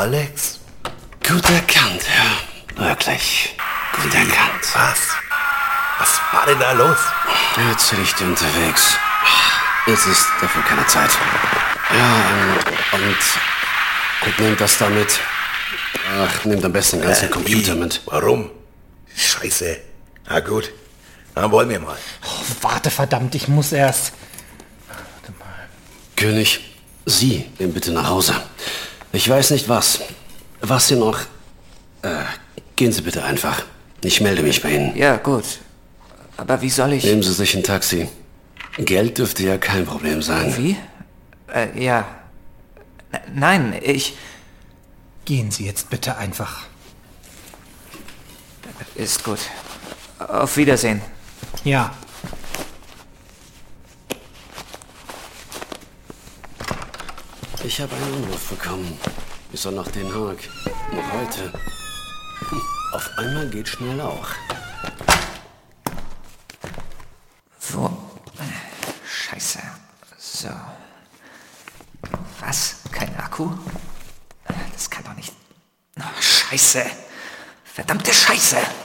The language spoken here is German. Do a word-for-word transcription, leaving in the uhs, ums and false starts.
Alex? Gut erkannt, ja. Wirklich. Gut erkannt. Was? Was war denn da los? Jetzt bin ich unterwegs. Jetzt ist dafür keine Zeit. Ja, und, und nehmt das da mit. Ach, nehmt am besten den ganzen Äh, Computer wie? mit. Warum? Scheiße. Na gut, dann wollen wir mal. Oh, warte, verdammt, ich muss erst... Warte mal. König, Sie gehen bitte nach Hause. Ich weiß nicht was. Was Sie noch... Äh, gehen Sie bitte einfach. Ich melde mich bei Ihnen. Ja, gut. Aber wie soll ich... Nehmen Sie sich ein Taxi. Geld dürfte ja kein Problem sein. Wie? Äh, ja. N- Nein, ich... Gehen Sie jetzt bitte einfach. Ist gut. Auf Wiedersehen. Ja. Ich habe einen Anruf bekommen. Ich soll nach Den Haag. Noch heute. Hm, auf einmal geht schnell auch. Wo? Scheiße. So. Was? Kein Akku? Das kann doch nicht... Oh, Scheiße. Verdammte Scheiße.